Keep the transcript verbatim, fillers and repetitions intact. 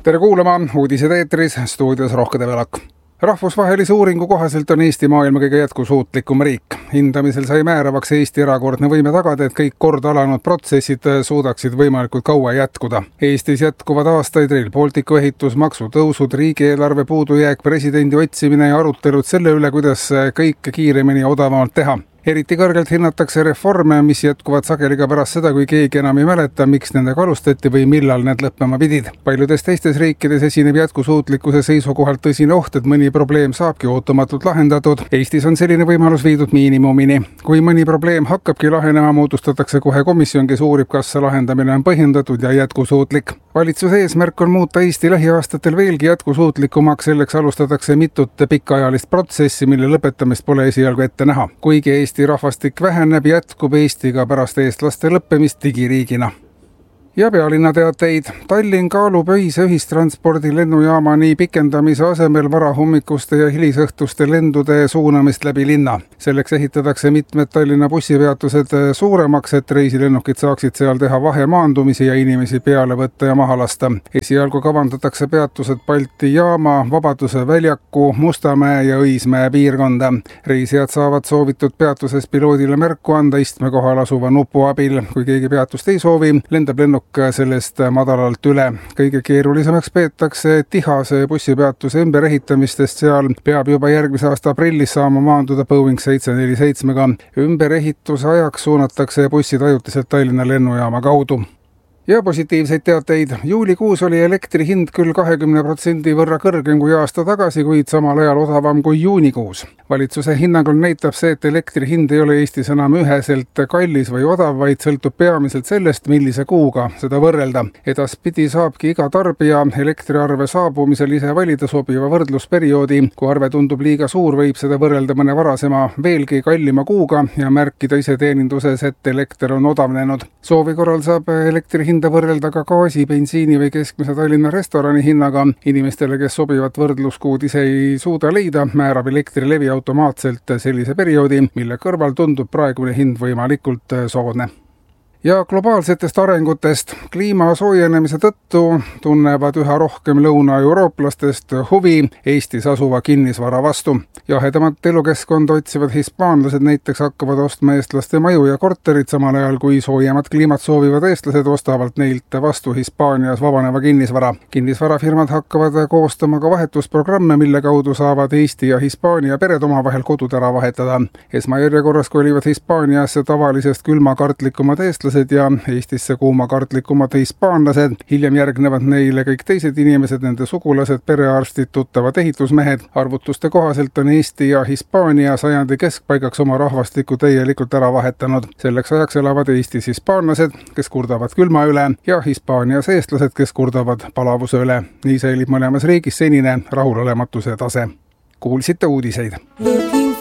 Tere kuulama, uudised eetris, stuudios Rohke Develak. Rahvusvahelise uuringu kohaselt on Eesti maailma kõige jätkusuutlikum riik. Hindamisel sai määravaks Eesti erakordne võime tagada, et kõik kord alanud protsessid suudaksid võimalikult kaua jätkuda. Eestis jätkuvad aastaid Rail Balticu ehitus, maksutõusud, riigieelarve puudujääk, presidendi otsimine ja arutelud selle üle, kuidas kõike kiiremini ja odavamalt teha. Eriti kõrgelt hinnatakse reforme, mis jätkuvad sageli ka pärast seda, kui keegi enam ei mäleta, miks nendega alustati või millal need lõppema pidid. Paljudes teistes riikides esineb jätkusuutlikkuse seisukohalt tõsine oht, et mõni probleem saabki ootamatult lahendatud. Eestis on selline võimalus viidud miinimumini. Kui mõni probleem hakkabki lahenema, moodustatakse kohe komisjon, kes uurib, kas lahendamine on põhjendatud ja jätkusuutlik. Valitsuse eesmärk on muuta Eesti lähiaastatel veelgi jätkusuutlikumaks, selleks alustatakse mitut pikaajalist protsessi, mille lõpetamist pole esialgu ette näha. Kuigi Eesti Eesti rahvastik väheneb, jätkub Eestiga pärast eestlaste lõppemist digiriigina. Ja pealinna teateid. Tallinn kaalub öise ühistranspordi lennujaama nii pikendamise asemel varahommikuste ja hilisõhtuste lendude suunamist läbi linna. Selleks ehitatakse mitmed Tallinna bussipeatused suuremaks, et reisilennukid saaksid seal teha vahemaandumisi ja inimesi peale võtta ja maha lasta. Esialgu kavandatakse peatused Balti jaama, Vabaduse väljaku, Mustamäe ja Õismäe piirkonda. Reisijad saavad soovitud peatuses piloodile märku anda istme kohal asuva nupu abil. Kui keegi peatust ei soovi, lendab lennuk sellest madalalt üle. Kõige keerulisemaks peetakse Tihase bussipeatuse ümberehitamistest, seal peab juba järgmise aasta aprillis saama maanduda Boeing seitse neli seitsmega. Ümberehituse ajaks suunatakse bussid ajutiselt Tallinna lennujaama kaudu. Ja positiivseid teateid. Juulikuus oli elektri hind küll kahekümne protsendi võrra kõrgem kui aasta tagasi, kuid samal ajal odavam kui juunikuus. Valitsuse hinnangul näitab see, et elektri hind ei ole Eestis enam üheselt kallis või odav, vaid sõltub peamiselt sellest, millise kuuga seda võrrelda. Edaspidi saabki iga tarbija elektriarve saabumisel ise valida sobiva võrdlusperioodi. Kui arve tundub liiga suur, võib seda võrrelda mõne varasema veelgi kallima kuuga ja märkida ise teeninduses, et elekter on odavnenud. Soovi korral saab elektri hind võrrelda ka gaasi, bensiini või keskmise Tallinna restorani hinnaga. Inimestele, kes sobivat võrdluskuud ise ei suuda leida, määrab Elektrilevi automaatselt sellise perioodi, mille kõrval tundub praegune hind võimalikult soodne. Ja globaalsetest arengutest. Kliima soojenemise tõttu tunnevad üha rohkem lõuna-eurooplastest huvi Eestis asuva kinnisvara vastu. Jahedamat elukeskkond otsivad hispaanlased näiteks hakkavad ostma eestlaste maju ja korterid, samal ajal kui soojemat kliimat soovivad eestlased ostavalt neilt vastu Hispaanias vabaneva kinnisvara. Kinnisvarafirmad hakkavad koostama ka vahetusprogramme, mille kaudu saavad Eesti ja Hispaania pered omavahel kodud ära vahetada. Esmajärjekorras kolivad Hispaaniasse tavalisest külmakartlikumad eestlased ja Eestisse kuumakartlikumad hispaanlased. Hiljem järgnevad neile kõik teised inimesed, nende sugulased, perearstid, tuttavad ehitusmehed. Arvutuste kohaselt on Eesti ja Hispaania sajandi keskpaigaks oma rahvastiku täielikult ära vahetanud. Selleks ajaks elavad Eestis hispaanlased, kes kurdavad külma üle, ja Hispaanias eestlased, kes kurdavad palavuse üle. Nii säilib mõlemas riigis senine rahulolematuse tase. Kuulsite uudiseid.